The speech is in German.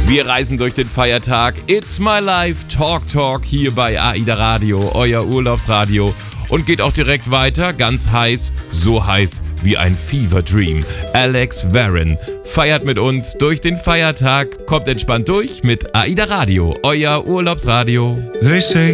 Wir reisen durch den Feiertag. It's my life, Talk hier bei AIDA Radio, euer Urlaubsradio. Und geht auch direkt weiter, ganz heiß, so heiß wie ein Fever Dream. Alex Warren feiert mit uns durch den Feiertag. Kommt entspannt durch mit AIDA Radio, euer Urlaubsradio. They say